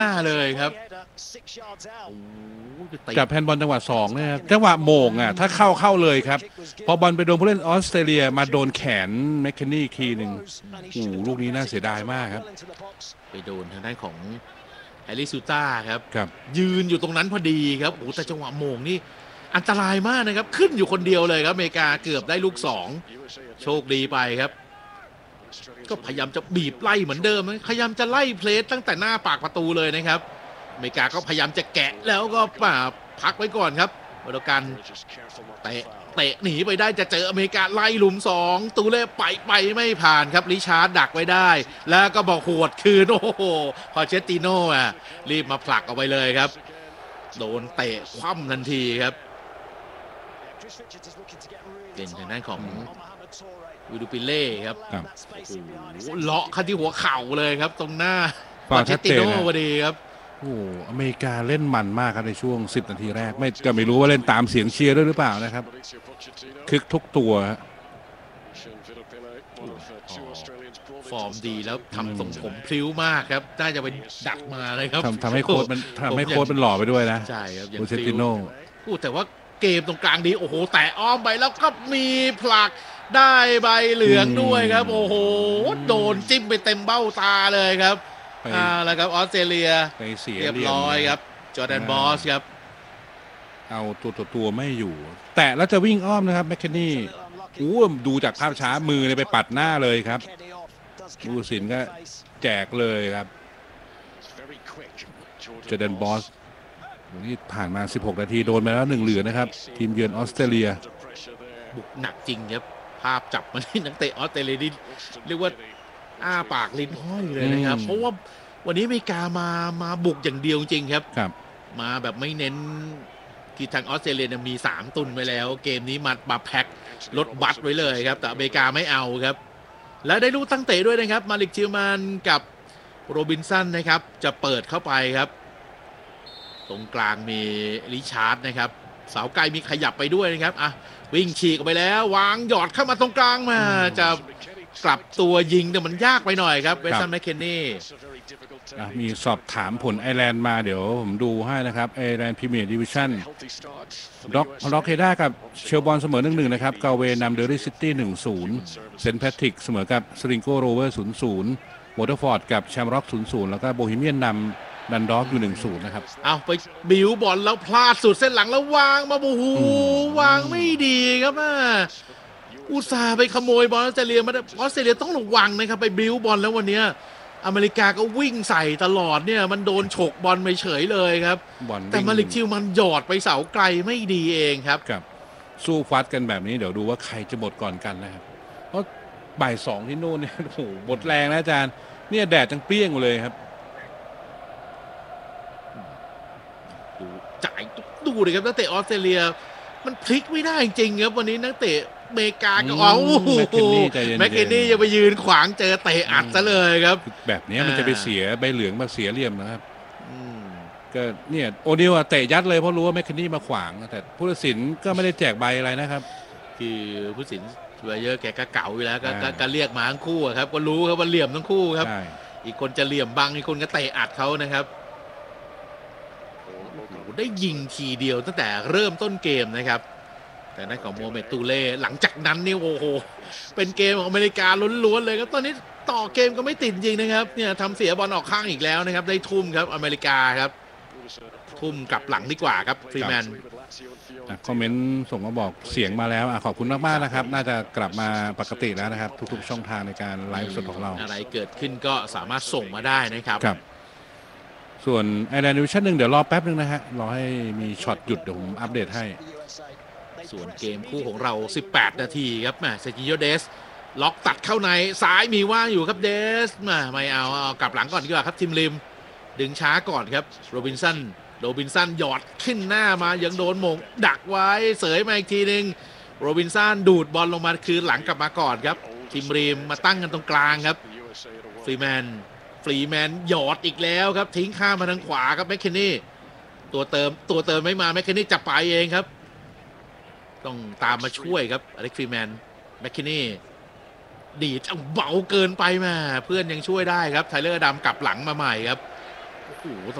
หน้าเลยครับกับแฮนด์บอลจังหวะ2เนี่ยจังหวะโมงอ่ะถ้าเข้าเลยครับพอบอลไปโดนผู้เล่นออสเตรเลียมาโดนแขนแมคเคนนี่ทีหนึ่งลูกนี้น่าเสียดายมากครับไปโดนทางด้านของแฮร์รี่ซูต้าครับครับยืนอยู่ตรงนั้นพอดีครับแต่จังหวะโมงนี่อันตรายมากนะครับขึ้นอยู่คนเดียวเลยครับอเมริกาเกือบได้ลูก2โชคดีไปครับก็พยายามจะบีบไล่เหมือนเดิมพยายามจะไล่เพลสตั้งแต่หน้าปากประตูเลยนะครับอเมริกาก็พยายามจะแกะแล้วก็พักไว้ก่อนครับบริการเตะหนีไปได้จะเจออเมริกาไล่หลุม2ตูเล่ไปไม่ผ่านครับริชาร์ดดักไว้ได้แล้วก็บอกหวดคืนโอ้โหพอเชตติโน่รีบมาผลักออกไปเลยครับโดนเตะคว่ำทันทีครับเป็นทางด้านของวิดูปิเล่ครับเลาะเข้าที่หัวเข่าเลยครับตรงหน้าพอเชตติโน่พอดีครับอเมริกาเล่นมันมากครับในช่วง10 นาทีแรกไม่รู้ว่าเล่นตามเสียงเชียร์ด้วยหรือเปล่านะครับคึกทุกตัวฟอร์มดีแล้วทำทรงผมพลิ้วมากครับน่าจะเป็นดักมาเลยครับทำให้โค้ชมันหล่อไปด้วยนะใช่ครับอย่างเซติโน่แต่ว่าเกมตรงกลางดีแต่อ้อมไปแล้วก็มีผลักได้ใบเหลืองด้วยครับโดนจิ้มไปเต็มเบ้าตาเลยครับแล้วครับออสเตรเลียเรียบร้อยครับจอร์แดนบอสครับเอาตัวไม่อยู่แตะแล้วจะวิ่งอ้อมนะครับแมคเคนนี่ดูจากภาพช้ามือไปปัดหน้าเลยครับผู้ตัดสินก็แจกเลยครับจอร์แดนบอสนี่ผ่านมา16 นาทีโดนไปแล้ว1 เหรียญนะครับทีมเยือนออสเตรเลียบุกหนักจริงครับภาพจับมาที่นักเตะออสเตรเลียนี่เรียกว่าอ้าปากลิ้นห้อยเลยนะครับเพราะว่าวันนี้อเมริกามาบุกอย่างเดียวจริงครับมาแบบไม่เน้นที่ทางออสเตรเลียมี3 ตุนไปแล้วเกมนี้มาแพ็ครถบัสไว้เลยครับแต่อเมริกาไม่เอาครับและได้ลูกตั้งเตะด้วยนะครับมาลิกชิลแมนกับโรบินสันนะครับจะเปิดเข้าไปครับตรงกลางมีริชาร์ดนะครับเสาไกลมีขยับไปด้วยนะครับวิ่งฉีกออกไปแล้ววางหยอดเข้ามาตรงกลางมาจะกลับตัวยิงแต่มันยากไปหน่อยครับเวสตันแมคเคนนี่มีสอบถามผลไอร์แลนด์มาเดี๋ยวผมดูให้นะครับไอร์แลนด์พรีเมียร์ดิวิชั่นด็อกเคด้ากับเชลบอลเสมอ 1-1 นะครับกาเวนำเดอริซิตี้ 1-0 เซนต์แพทริกเสมอกับสริงโกโรเวอร์ 0-0 วอเตอร์ฟอร์ดกับแชมร็อก 0-0 แล้วก็โบฮีเมียนนำดันด็อกอยู่ 1-0 นะครับเอาไปบิวบอลแล้วพลาดสุดเส้นหลังแล้ววางมาวางไม่ดีครับอุตส่าห์ไปขโมยบอลออสเตรเลียมาออสเตรเลียต้องระวังนะครับไปบิวบอลแล้ววันนี้อเมริกาก็วิ่งใส่ตลอดเนี่ยมันโดนฉกบอลไปเฉยเลยครับแต่มาลิกชิลมันหยอดไปเสาไกลไม่ดีเองครับสู้ฟัดกันแบบนี้เดี๋ยวดูว่าใครจะหมดก่อนกันนะครับเพราะบ่าย 2ที่นู่นเนี่ยหมดแรงนะอาจารย์เนี่ยแดดจังเปรี้ยงเลยครับจ่ายดูเลยครับนักเตะออสเตรเลียมันพลิกไม่ได้จริงครับวันนี้นักเตะอเมริกาก็แมคเคนนี่จะไปยืนขวางเจอเตะอัดซะเลยครับแบบนี้มันจะไปเสียใบเหลืองมาเสียเหลี่ยมนะครับก็เนี่ยโอนิลเตะยัดเลยเพราะรู้ว่าแมคเคนนี่มาขวางแต่ผู้ตัดสินก็ไม่ได้แจกใบอะไรนะครับคือผู้ตัดสินเยอะแกก็เก่าอยู่แล้วก็เรียกมาทั้งคู่ครับก็รู้ครับว่าเหลี่ยมทั้งคู่ครับอีกคนจะเหลี่ยมบังอีกคนก็เตะอัดเขานะครับได้ยิงทีเดียวตั้งแต่เริ่มต้นเกมนะครับแต่นั่นของโมเมตูเล่หลังจากนั้นนี่เป็นเกมของอเมริกาล้วนๆเลยครับตอนนี้ต่อเกมก็ไม่ติดจริงนะครับเนี่ยทำเสียบอลออกข้างอีกแล้วนะครับได้ทุ่มครับอเมริกาครับทุ่มกลับหลังดีกว่าครับฟรีแมนคอมเมนต์ส่งมาบอกเสียงมาแล้วขอบคุณมากๆนะครับน่าจะกลับมาปกติแล้วนะครับทุกๆช่องทางในการไลฟ์สดของเราอะไรเกิดขึ้นก็สามารถส่งมาได้นะครับส่วนไอร์แลนด์ดิวิชั่น 1เดี๋ยวรอแป๊บนึงนะฮะรอให้มีช็อตหยุดเดี๋ยวผมอัปเดตให้ส่วนเกมคู่ของเรา18 นาทีครับเซกิโยเดสล็อกตัดเข้าในซ้ายมีว่างอยู่ครับเดสไม่เอากลับหลังก่อนดีกว่าครับทีมริมดึงช้าก่อนครับโรบินสันหยอดขึ้นหน้ามายังโดนหม่งดักไว้เสยมาอีกทีนึงโรบินสันดูดบอลลงมาคืนหลังกลับมาก่อนครับทีมริมมาตั้งกันตรงกลางครับฟรีแมนหยอดอีกแล้วครับทิ้งข้ามมาทางขวาครับแมคเคนนี่ตัวเติมไม่มาแมคเคนนี่จะไปเองครับต้องตามมาช่วยครับอเล็กซ์ฟรีแมนแมคเคนนี่ดีดเบาเกินไปมาเพื่อนยังช่วยได้ครับไทเลอร์ดำกลับหลังมาใหม่ครับโห